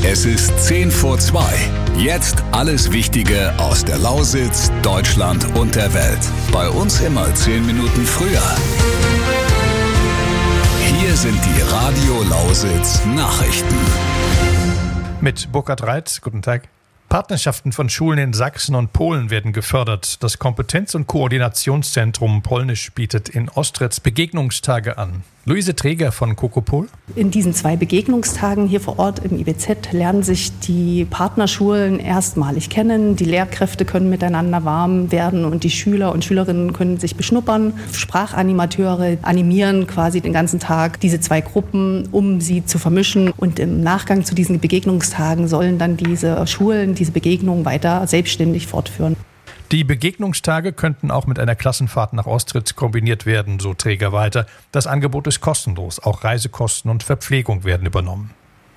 Es ist 10 vor 2. Jetzt alles Wichtige aus der Lausitz, Deutschland und der Welt. Bei uns immer 10 Minuten früher. Hier sind die Radio Lausitz Nachrichten. Mit Burkhard Reitz, guten Tag. Partnerschaften von Schulen in Sachsen und Polen werden gefördert. Das Kompetenz- und Koordinationszentrum Polnisch bietet in Ostritz Begegnungstage an. Luise Träger von Kokopol. In diesen 2 Begegnungstagen hier vor Ort im IBZ lernen sich die Partnerschulen erstmalig kennen. Die Lehrkräfte können miteinander warm werden und die Schüler und Schülerinnen können sich beschnuppern. Sprachanimateure animieren quasi den ganzen Tag diese 2 Gruppen, um sie zu vermischen. Und im Nachgang zu diesen Begegnungstagen sollen dann diese Schulen diese Begegnungen weiter selbstständig fortführen. Die Begegnungstage könnten auch mit einer Klassenfahrt nach Ostritz kombiniert werden, so Träger weiter. Das Angebot ist kostenlos. Auch Reisekosten und Verpflegung werden übernommen.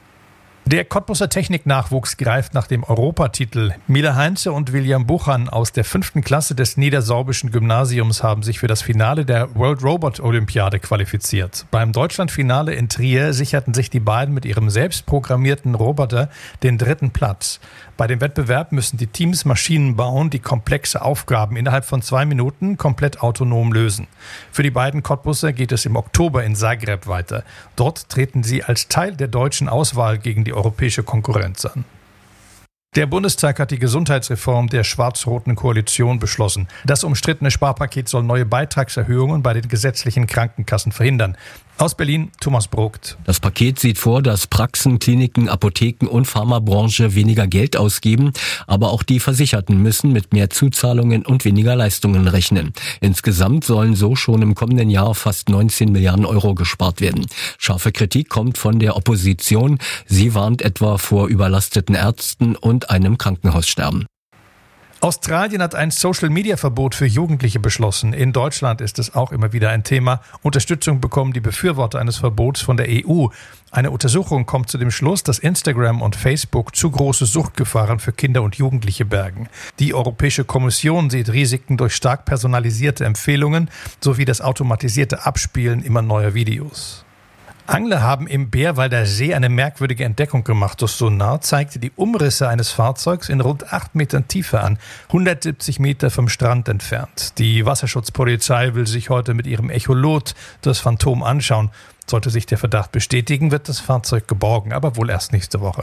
Der Cottbuser Techniknachwuchs greift nach dem Europatitel. Mila Heinze und William Buchan aus der 5. Klasse des Niedersorbischen Gymnasiums haben sich für das Finale der World Robot Olympiade qualifiziert. Beim Deutschlandfinale in Trier sicherten sich die beiden mit ihrem selbst programmierten Roboter den 3. Platz. Bei dem Wettbewerb müssen die Teams Maschinen bauen, die komplexe Aufgaben innerhalb von 2 Minuten komplett autonom lösen. Für die beiden Cottbuser geht es im Oktober in Zagreb weiter. Dort treten sie als Teil der deutschen Auswahl gegen die europäische Konkurrenz an. Der Bundestag hat die Gesundheitsreform der schwarz-roten Koalition beschlossen. Das umstrittene Sparpaket soll neue Beitragserhöhungen bei den gesetzlichen Krankenkassen verhindern. Aus Berlin, Thomas Brogt. Das Paket sieht vor, dass Praxen, Kliniken, Apotheken und Pharmabranche weniger Geld ausgeben, aber auch die Versicherten müssen mit mehr Zuzahlungen und weniger Leistungen rechnen. Insgesamt sollen so schon im kommenden Jahr fast 19 Milliarden Euro gespart werden. Scharfe Kritik kommt von der Opposition. Sie warnt etwa vor überlasteten Ärzten und einem Krankenhaussterben. Australien hat ein Social-Media-Verbot für Jugendliche beschlossen. In Deutschland ist es auch immer wieder ein Thema. Unterstützung bekommen die Befürworter eines Verbots von der EU. Eine Untersuchung kommt zu dem Schluss, dass Instagram und Facebook zu große Suchtgefahren für Kinder und Jugendliche bergen. Die Europäische Kommission sieht Risiken durch stark personalisierte Empfehlungen sowie das automatisierte Abspielen immer neuer Videos. Angler haben im Bärwalder See eine merkwürdige Entdeckung gemacht. Das Sonar zeigte die Umrisse eines Fahrzeugs in rund 8 Metern Tiefe an, 170 Meter vom Strand entfernt. Die Wasserschutzpolizei will sich heute mit ihrem Echolot das Phantom anschauen. Sollte sich der Verdacht bestätigen, wird das Fahrzeug geborgen, aber wohl erst nächste Woche.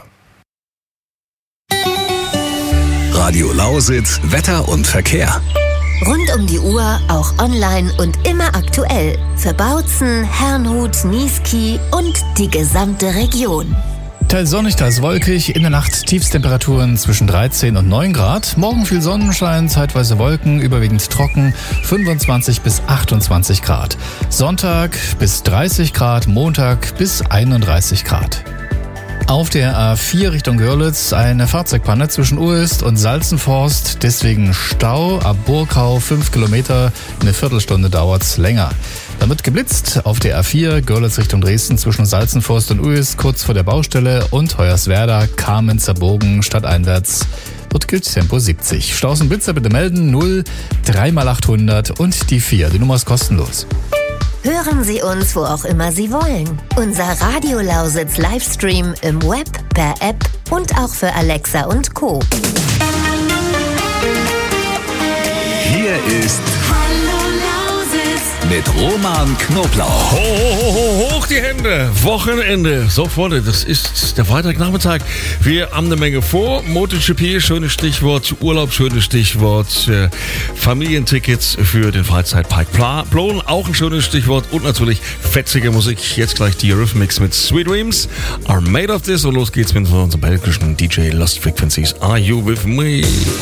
Radio Lausitz, Wetter und Verkehr. Rund um die Uhr, auch online und immer aktuell. Für Bautzen, Herrnhut, Niesky und die gesamte Region. Teils sonnig, teils wolkig. In der Nacht Tiefstemperaturen zwischen 13 und 9 Grad. Morgen viel Sonnenschein, zeitweise Wolken, überwiegend trocken, 25 bis 28 Grad. Sonntag bis 30 Grad, Montag bis 31 Grad. Auf der A4 Richtung Görlitz eine Fahrzeugpanne zwischen Uelst und Salzenforst. Deswegen Stau ab Burkau 5 Kilometer. Eine Viertelstunde dauert's länger. Dann wird geblitzt auf der A4 Görlitz Richtung Dresden zwischen Salzenforst und Uelst kurz vor der Baustelle und Hoyerswerda, Kamenzer Bogen stadteinwärts. Dort gilt Tempo 70. Staus und Blitzer bitte melden 0 3x800 und die 4. Die Nummer ist kostenlos. Hören Sie uns, wo auch immer Sie wollen. Unser Radio Lausitz Livestream im Web, per App und auch für Alexa und Co. Hier ist mit Roman Knoblauch. Hoch die Hände. Wochenende. So, Freunde, das ist der Freitagnachmittag. Wir haben eine Menge vor. MotoGP, schönes Stichwort. Urlaub, schönes Stichwort. Familientickets für den Freizeitpark Plon, auch ein schönes Stichwort. Und natürlich fetzige Musik. Jetzt gleich die Eurythmics mit Sweet Dreams Are Made of This. Und los geht's mit unserem belgischen DJ Lost Frequencies. Are You With Me?